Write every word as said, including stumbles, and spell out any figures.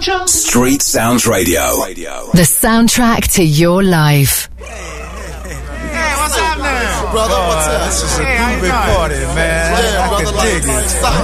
Street Sounds Radio. The soundtrack to your life. Hey, what's up now? Brother, what's up? This is a hey, groovy party, man. Yeah, I brother, can dig like, it.